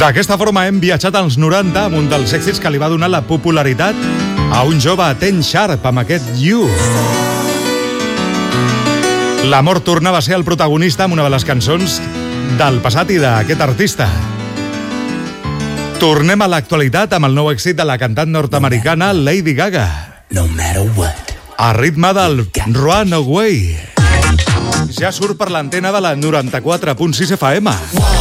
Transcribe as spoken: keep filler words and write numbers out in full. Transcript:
D'aquesta forma hem viatjat als noranta amb un dels èxits que li va donar la popularitat a un jove atent sharp amb aquest You. L'amor tornava a ser el protagonista amb una de les cançons del passat i d'aquest artista. Tornem a l'actualitat amb el nou èxit de la cantant nord-americana Lady Gaga. No matter what. A ritme del Runaway. Ja surt per l'antena de la noranta-quatre punt sis F M.